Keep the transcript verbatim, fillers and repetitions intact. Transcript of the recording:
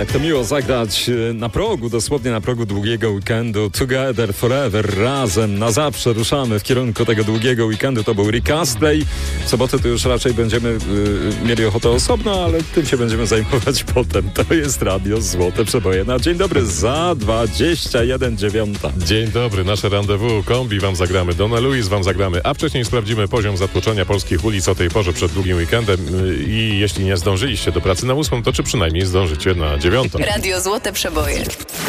jak to miło zagrać na progu, dosłownie na progu długiego weekendu. Together Forever, razem, na zawsze ruszamy w kierunku tego długiego weekendu. To był Rick Astley. W sobotę to już raczej będziemy y, mieli ochotę osobno, ale tym się będziemy zajmować potem. To jest Radio Złote Przeboje. Na dzień dobry za dwadzieścia jeden dziewiąta. Dzień dobry, nasze rendezvous kombi. Wam zagramy Donna Louise, wam zagramy, a wcześniej sprawdzimy poziom zatłoczenia polskich ulic o tej porze przed długim weekendem. I jeśli nie zdążyliście do pracy na ósmą, to czy przynajmniej zdążycie na dziewiątą. Radio Złote Przeboje.